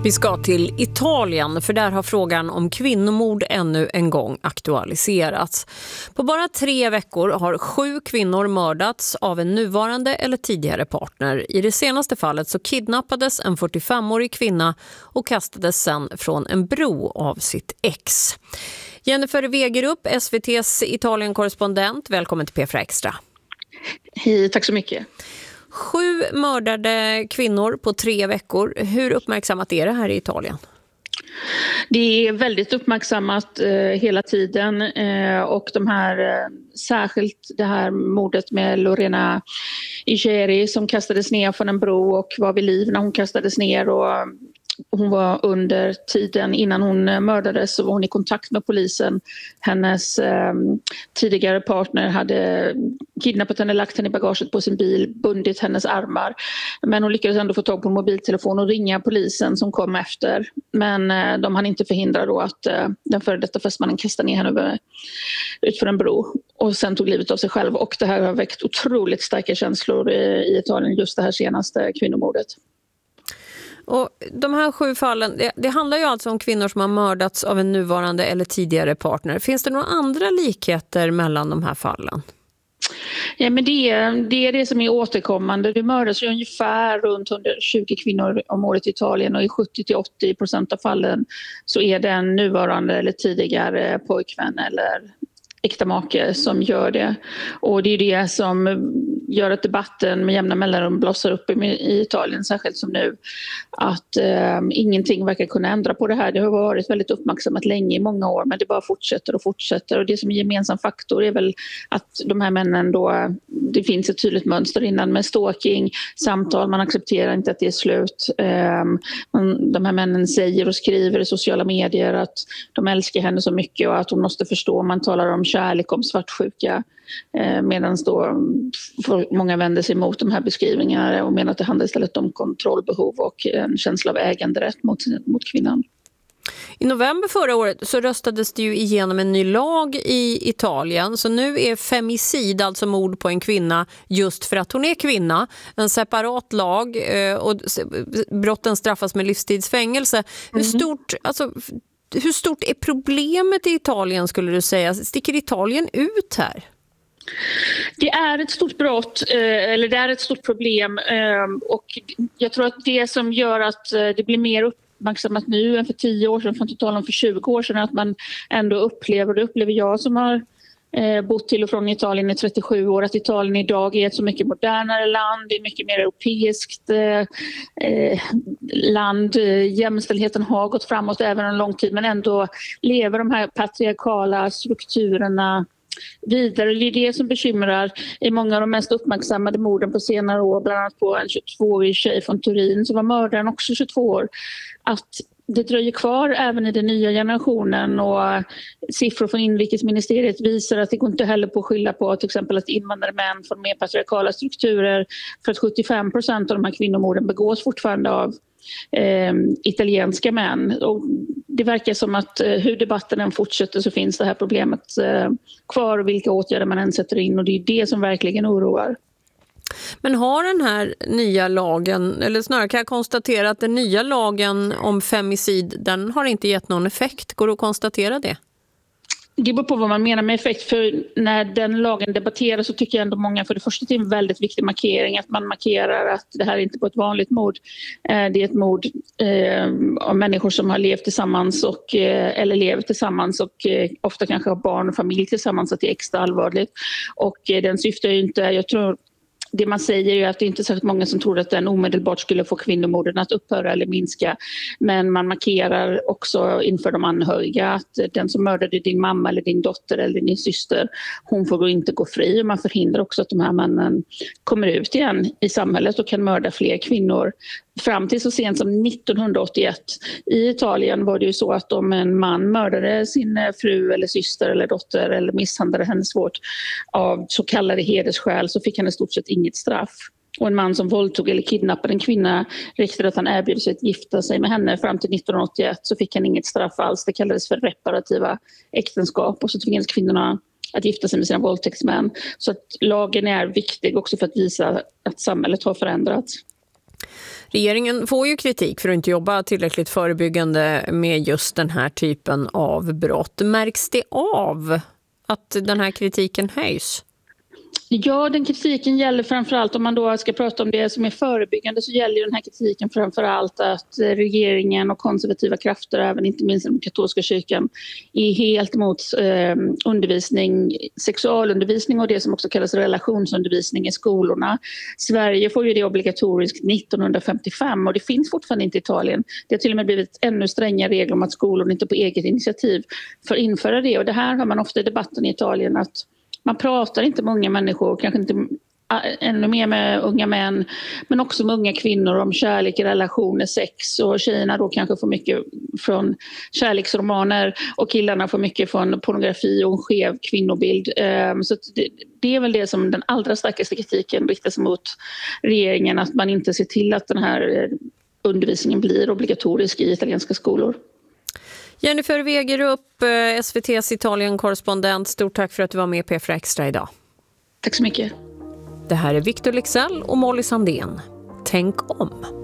Vi ska till Italien, för där har frågan om kvinnomord ännu en gång aktualiserats. På bara 3 veckor har 7 kvinnor mördats av en nuvarande eller tidigare partner. I det senaste fallet så kidnappades en 45-årig kvinna och kastades sen från en bro av sitt ex. Jennifer Wegerup, SVT:s Italien-korrespondent. Välkommen till P4 Extra. Hej, tack så mycket. 7 mördade kvinnor på 3 veckor. Hur uppmärksammat är det här i Italien? Det är väldigt uppmärksammat hela tiden och särskilt det här mordet med Lorena Igeri som kastades ner från en bro och var vid liv när hon kastades ner, och hon var under tiden innan hon mördades så var hon i kontakt med polisen. Hennes tidigare partner hade kidnappat henne, lagt henne i bagaget på sin bil, bundit hennes armar. Men hon lyckades ändå få tag på en mobiltelefon och ringa polisen som kom efter. Men de hann inte förhindra då att den före detta fästmannen kastade ner henne utför en bro. Och sen tog livet av sig själv. Och det här har väckt otroligt starka känslor i Italien, just det här senaste kvinnomordet. Och de här 7 fallen, det handlar ju alltså om kvinnor som har mördats av en nuvarande eller tidigare partner. Finns det några andra likheter mellan de här fallen? Ja, men det är det som är återkommande. Det mördas ju ungefär runt 120 kvinnor om året i Italien, och i 70-80% av fallen så är det en nuvarande eller tidigare pojkvän eller äkta make som gör det. Och det är det som gör att debatten med jämna mellanrum blossar upp i Italien, särskilt som nu, att ingenting verkar kunna ändra på det här. Det har varit väldigt uppmärksammat länge, i många år, men det bara fortsätter och fortsätter. Och det som är gemensam faktor är väl att de här männen då, det finns ett tydligt mönster innan med stalking, samtal, man accepterar inte att det är slut. De här männen säger och skriver i sociala medier att de älskar henne så mycket och att hon måste förstå. Man talar om kärlek, om svartsjuka, medan då många vänder sig mot de här beskrivningarna och menar att det handlar istället om kontrollbehov och en känsla av äganderätt mot kvinnan. I november förra året så röstades det ju igenom en ny lag i Italien. Så nu är femicid, alltså mord på en kvinna just för att hon är kvinna, en separat lag, och brotten straffas med livstidsfängelse. Hur stort är problemet i Italien, skulle du säga? Sticker Italien ut här? Det är ett stort brott, eller det är ett stort problem, och jag tror att det som gör att det blir mer uppmärksammat nu än för 10 år sedan, för att tala om för 20 år sedan, att man ändå upplever, och det upplever jag som har bott till och från Italien i 37 år, att Italien idag är ett så mycket modernare land, det är mycket mer europeiskt land. Jämställdheten har gått framåt även en lång tid, men ändå lever de här patriarkala strukturerna vidare. Det är det som bekymrar i många av de mest uppmärksammade morden på senare år, bland annat på en 22-årig tjej från Turin som var mördaren också 22 år, att det dröjer kvar även i den nya generationen, och siffror från inrikesministeriet visar att det går inte heller på att skylla på till exempel att invandrare män från mer patriarkala strukturer, för att 75% av de här kvinnomorden begås fortfarande av italienska män. Och det verkar som att hur debatten än fortsätter så finns det här problemet kvar, och vilka åtgärder man än sätter in, och det är det som verkligen oroar. Men har den här nya lagen, eller snarare kan jag konstatera att den nya lagen om femicid, den har inte gett någon effekt? Går det att konstatera det? Det beror på vad man menar med effekt, för när den lagen debatteras så tycker jag ändå många, för det första, det är en väldigt viktig markering, att man markerar att det här är inte på ett vanligt mord. Det är ett mord av människor som har levt tillsammans eller lever tillsammans och ofta kanske har barn och familj tillsammans, att det är extra allvarligt. Och den syftar ju inte, jag tror, det man säger är att det inte är särskilt många som tror att den omedelbart skulle få kvinnomorden att upphöra eller minska. Men man markerar också inför de anhöriga att den som mördade din mamma eller din dotter eller din syster, hon får inte gå fri. Man förhindrar också att de här männen kommer ut igen i samhället och kan mörda fler kvinnor. Fram till så sent som 1981 i Italien var det ju så att om en man mördade sin fru eller syster eller dotter eller misshandlade henne svårt av så kallade hedersskäl, så fick han i stort sett inget straff. Och en man som våldtog eller kidnappade en kvinna, räckte att han erbjöd sig att gifta sig med henne fram till 1981, så fick han inget straff alls. Det kallades för reparativa äktenskap, och så tvingades kvinnorna att gifta sig med sina våldtäktsmän. Så att lagen är viktig också för att visa att samhället har förändrats. Regeringen får ju kritik för att inte jobba tillräckligt förebyggande med just den här typen av brott. Märks det av att den här kritiken höjs? Ja, den kritiken gäller framförallt, om man då ska prata om det som är förebyggande, så gäller den här kritiken framförallt att regeringen och konservativa krafter, även inte minst den katolska kyrkan, är helt emot undervisning, sexualundervisning och det som också kallas relationsundervisning i skolorna. Sverige får ju det obligatoriskt 1955 och det finns fortfarande inte i Italien. Det har till och med blivit ännu strängare regler om att skolor inte på eget initiativ får införa det, och det här har man ofta i debatten i Italien, att man pratar inte med unga människor, kanske inte ännu mer med unga män, men också med unga kvinnor om kärlek, relationer, sex, och tjejerna då kanske får mycket från kärleksromaner och killarna får mycket från pornografi och en skev kvinnobild. Så det är väl det som den allra starkaste kritiken riktas mot regeringen, att man inte ser till att den här undervisningen blir obligatorisk i italienska skolor. Jennifer Wegerup, SVT:s Italien-korrespondent. Stort tack för att du var med på P4 Extra idag. Tack så mycket. Det här är Victor Lexell och Molly Sandén. Tänk om.